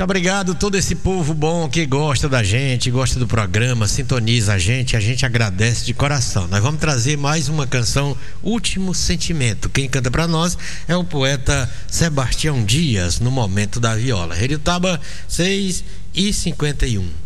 Obrigado todo esse povo bom que gosta da gente, gosta do programa, sintoniza a gente agradece de coração. Nós vamos trazer mais uma canção, Último Sentimento. Quem canta para nós é o poeta Sebastião Dias, no momento da viola. Rede Taba 6h51.